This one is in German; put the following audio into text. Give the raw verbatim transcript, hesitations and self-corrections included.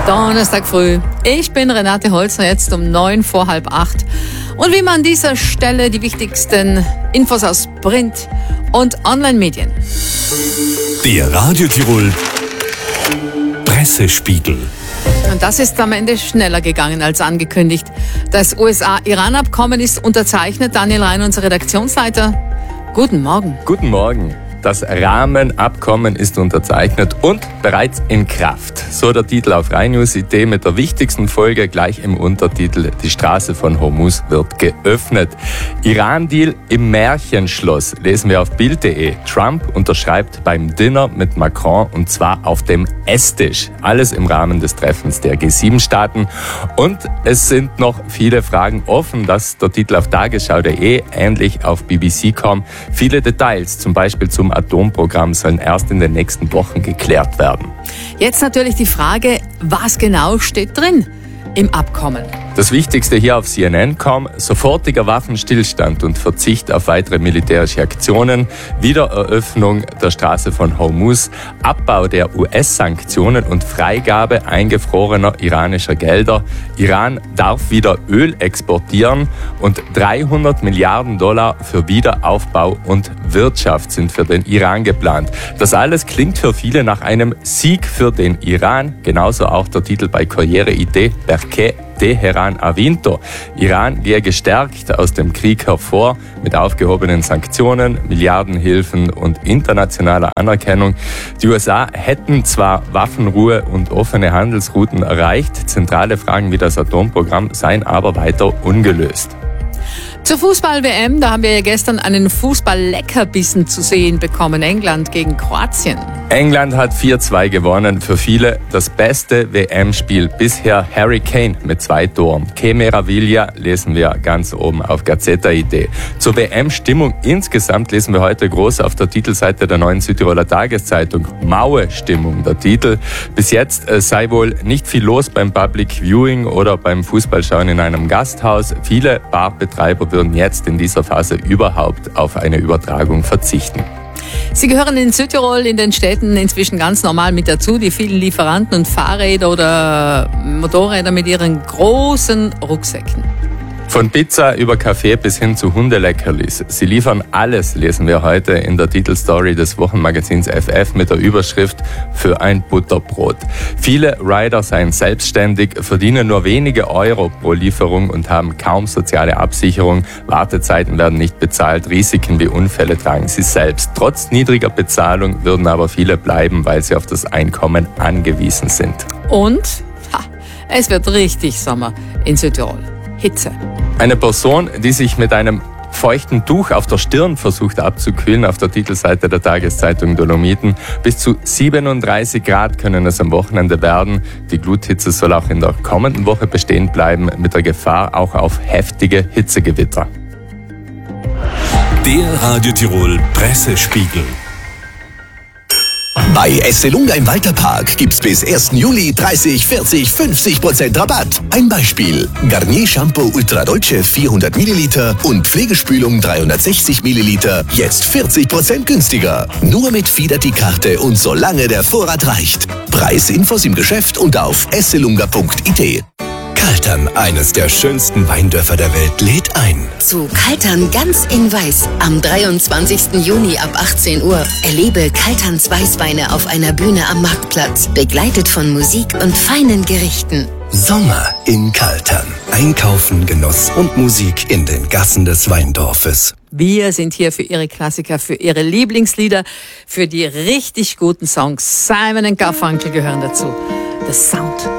Donnerstag früh. Ich bin Renate Holzner, jetzt um neun vor halb acht. Und wie man an dieser Stelle die wichtigsten Infos aus Print- und Online-Medien. Der Radio Tirol Pressespiegel. Und das ist am Ende schneller gegangen als angekündigt. Das U S A-Iran-Abkommen ist unterzeichnet. Daniel Rhein, unser Redaktionsleiter. Guten Morgen. Guten Morgen. Das Rahmenabkommen ist unterzeichnet und bereits in Kraft. So der Titel auf rheinnews punkt it mit der wichtigsten Folge gleich im Untertitel: Die Straße von Hormuz wird geöffnet. Iran-Deal im Märchenschloss, lesen wir auf bild punkt de. Trump unterschreibt beim Dinner mit Macron, und zwar auf dem Esstisch. Alles im Rahmen des Treffens der G sieben Staaten. Und es sind noch viele Fragen offen, dass der Titel auf tagesschau punkt de, ähnlich auf B B C Punkt com. Viele Details, zum Beispiel zum Atomprogramm, sollen erst in den nächsten Wochen geklärt werden. Jetzt natürlich die Frage, was genau steht drin im Abkommen? Das Wichtigste hier auf C N N Punkt com: sofortiger Waffenstillstand und Verzicht auf weitere militärische Aktionen, Wiedereröffnung der Straße von Hormuz, Abbau der U S-Sanktionen und Freigabe eingefrorener iranischer Gelder. Iran darf wieder Öl exportieren und dreihundert Milliarden Dollar für Wiederaufbau und Wirtschaft sind für den Iran geplant. Das alles klingt für viele nach einem Sieg für den Iran, genauso auch der Titel bei Corriere punkt it: Perché Teheran ha vinto. Iran gehe gestärkt aus dem Krieg hervor mit aufgehobenen Sanktionen, Milliardenhilfen und internationaler Anerkennung. Die U S A hätten zwar Waffenruhe und offene Handelsrouten erreicht, zentrale Fragen wie das Atomprogramm seien aber weiter ungelöst. Zur Fußball-W M, da haben wir ja gestern einen Fußball-Leckerbissen zu sehen bekommen. England gegen Kroatien. England hat vier zwei gewonnen. Für viele das beste W M-Spiel bisher. Harry Kane mit zwei Toren. Que meraviglia lesen wir ganz oben auf Gazeta punkt it. Zur W M-Stimmung insgesamt lesen wir heute groß auf der Titelseite der neuen Südtiroler Tageszeitung. Maue-Stimmung, der Titel. Bis jetzt äh, sei wohl nicht viel los beim Public Viewing oder beim Fußballschauen in einem Gasthaus. Viele Barbetreiber würden jetzt in dieser Phase überhaupt auf eine Übertragung verzichten. Sie gehören in Südtirol, in den Städten inzwischen ganz normal mit dazu. Die vielen Lieferanten und Fahrräder oder Motorräder mit ihren großen Rucksäcken. Von Pizza über Kaffee bis hin zu Hundeleckerlis. Sie liefern alles, lesen wir heute in der Titelstory des Wochenmagazins F F mit der Überschrift „Für ein Butterbrot". Viele Rider seien selbstständig, verdienen nur wenige Euro pro Lieferung und haben kaum soziale Absicherung. Wartezeiten werden nicht bezahlt, Risiken wie Unfälle tragen sie selbst. Trotz niedriger Bezahlung würden aber viele bleiben, weil sie auf das Einkommen angewiesen sind. Und ha, es wird richtig Sommer in Südtirol. Hitze. Eine Person, die sich mit einem feuchten Tuch auf der Stirn versucht abzukühlen, auf der Titelseite der Tageszeitung Dolomiten. Bis zu siebenunddreißig Grad können es am Wochenende werden. Die Gluthitze soll auch in der kommenden Woche bestehen bleiben, mit der Gefahr auch auf heftige Hitzegewitter. Der Radio Tirol Pressespiegel. Bei Esselunga im Walterpark gibt's bis ersten Juli dreißig, vierzig, fünfzig Prozent Rabatt. Ein Beispiel: Garnier Shampoo Ultra Dolce vierhundert Milliliter und Pflegespülung dreihundertsechzig Milliliter. Jetzt vierzig Prozent günstiger. Nur mit Fidelity-Karte und solange der Vorrat reicht. Preisinfos im Geschäft und auf esselunga punkt it. Kaltern, eines der schönsten Weindörfer der Welt, lädt ein. Zu Kaltern ganz in Weiß. Am dreiundzwanzigsten Juni ab achtzehn Uhr. Erlebe Kalterns Weißweine auf einer Bühne am Marktplatz. Begleitet von Musik und feinen Gerichten. Sommer in Kaltern. Einkaufen, Genuss und Musik in den Gassen des Weindorfes. Wir sind hier für Ihre Klassiker, für Ihre Lieblingslieder, für die richtig guten Songs. Simon und Garfunkel gehören dazu. The Sound